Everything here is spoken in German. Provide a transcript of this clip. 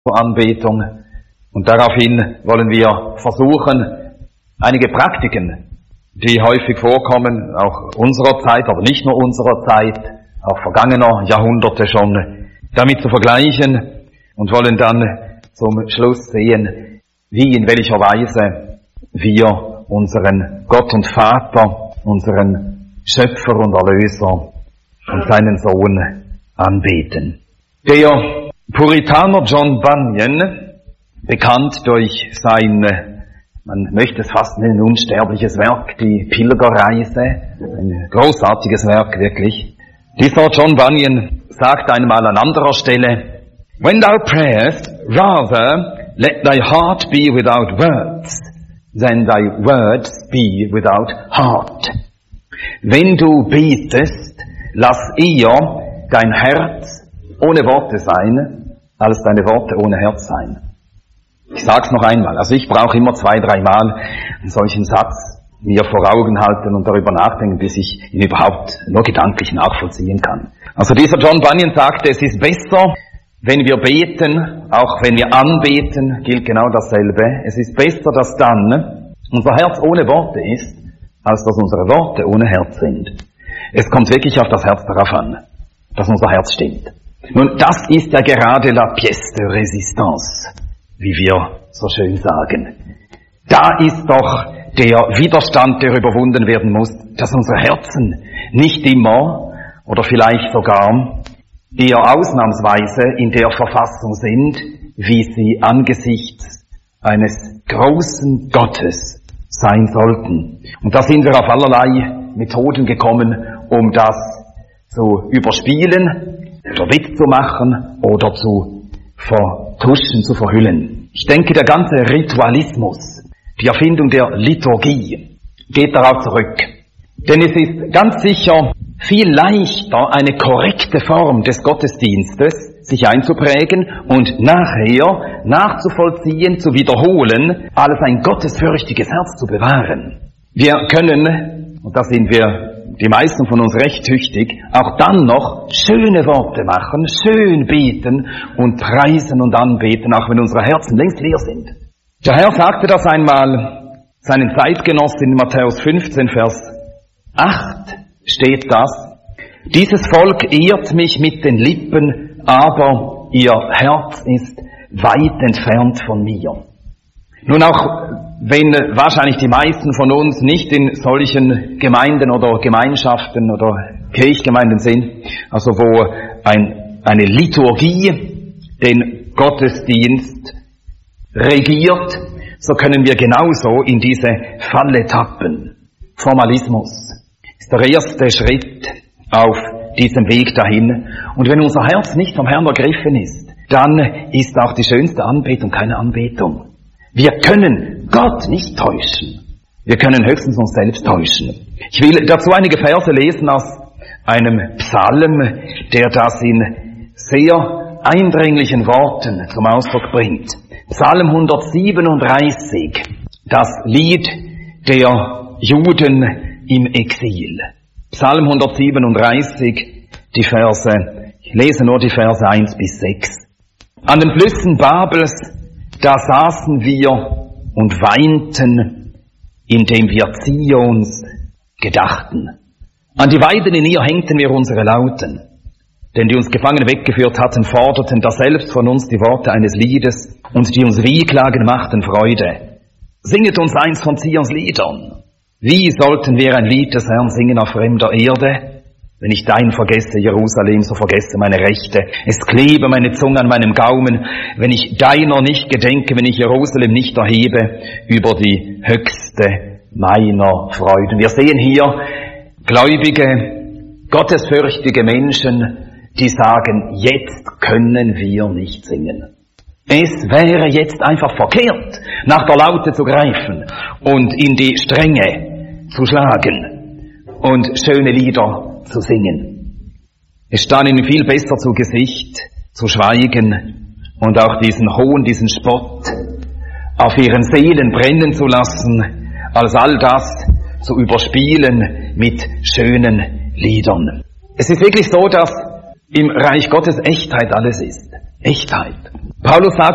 Anbetung. Und daraufhin wollen wir versuchen, einige Praktiken, die häufig vorkommen, auch unserer Zeit, aber nicht nur unserer Zeit, auch vergangener Jahrhunderte schon, damit zu vergleichen und wollen dann zum Schluss sehen, wie, in welcher Weise wir unseren Gott und Vater, unseren Schöpfer und Erlöser und seinen Sohn anbeten. Der Puritaner John Bunyan, bekannt durch sein, man möchte es fast nennen, unsterbliches Werk, die Pilgerreise, ein großartiges Werk wirklich. Dieser John Bunyan sagt einmal an anderer Stelle, "When thou prayest, rather let thy heart be without words, than thy words be without heart." Wenn du betest, lass eher dein Herz ohne Worte sein, als deine Worte ohne Herz sein. Ich sag's noch einmal, also ich brauche immer 2-3 Mal einen solchen Satz mir vor Augen halten und darüber nachdenken, bis ich ihn überhaupt nur gedanklich nachvollziehen kann. Also dieser John Bunyan sagte, es ist besser, wenn wir beten, auch wenn wir anbeten, gilt genau dasselbe. Es ist besser, dass dann unser Herz ohne Worte ist, als dass unsere Worte ohne Herz sind. Es kommt wirklich auf das Herz darauf an, dass unser Herz stimmt. Nun, das ist ja gerade la pièce de résistance, wie wir so schön sagen. Da ist doch der Widerstand, der überwunden werden muss, dass unsere Herzen nicht immer oder vielleicht sogar eher ausnahmsweise in der Verfassung sind, wie sie angesichts eines großen Gottes sein sollten. Und da sind wir auf allerlei Methoden gekommen, um das zu überspielen, oder wettzumachen oder zu vertuschen, zu verhüllen. Ich denke, der ganze Ritualismus, die Erfindung der Liturgie, geht darauf zurück. Denn es ist ganz sicher viel leichter, eine korrekte Form des Gottesdienstes sich einzuprägen und nachher nachzuvollziehen, zu wiederholen, als ein gottesfürchtiges Herz zu bewahren. Wir können, und da sind wir die meisten von uns recht tüchtig, auch dann noch schöne Worte machen, schön beten und preisen und anbeten, auch wenn unsere Herzen längst leer sind. Der Herr sagte das einmal seinen Zeitgenossen in Matthäus 15, Vers 8 steht das: Dieses Volk ehrt mich mit den Lippen, aber ihr Herz ist weit entfernt von mir. Nun, auch wenn wahrscheinlich die meisten von uns nicht in solchen Gemeinden oder Gemeinschaften oder Kirchgemeinden sind, also wo eine Liturgie den Gottesdienst regiert, so können wir genauso in diese Falle tappen. Formalismus ist der erste Schritt auf diesem Weg dahin. Und wenn unser Herz nicht vom Herrn ergriffen ist, dann ist auch die schönste Anbetung keine Anbetung. Wir können Gott nicht täuschen. Wir können höchstens uns selbst täuschen. Ich will dazu einige Verse lesen aus einem Psalm, der das in sehr eindringlichen Worten zum Ausdruck bringt. Psalm 137, das Lied der Juden im Exil. Psalm 137, die Verse, ich lese nur die Verse 1 bis 6. An den Flüssen Babels, da saßen wir und weinten, indem wir Zions gedachten. An die Weiden in ihr hängten wir unsere Lauten, denn die uns gefangen weggeführt hatten, forderten daselbst von uns die Worte eines Liedes, und die uns Wehklagen machten Freude. Singet uns eins von Zions Liedern. Wie sollten wir ein Lied des Herrn singen auf fremder Erde? Wenn ich dein vergesse, Jerusalem, so vergesse meine Rechte. Es klebe meine Zunge an meinem Gaumen, wenn ich deiner nicht gedenke, wenn ich Jerusalem nicht erhebe über die höchste meiner Freuden. Wir sehen hier gläubige, gottesfürchtige Menschen, die sagen, jetzt können wir nicht singen. Es wäre jetzt einfach verkehrt, nach der Laute zu greifen und in die Stränge zu schlagen und schöne Lieder zu singen. Es stand ihnen viel besser zu Gesicht, zu schweigen und auch diesen Hohn, diesen Spott auf ihren Seelen brennen zu lassen, als all das zu überspielen mit schönen Liedern. Es ist wirklich so, dass im Reich Gottes Echtheit alles ist. Echtheit. Paulus sagt,